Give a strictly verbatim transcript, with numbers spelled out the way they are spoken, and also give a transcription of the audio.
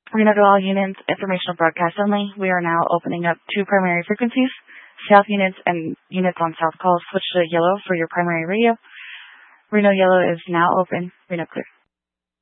Reno to all units, informational broadcast only. We are now opening up two primary frequencies. South units and units on South calls switch to yellow for your primary radio. Reno yellow is now open. Reno clear.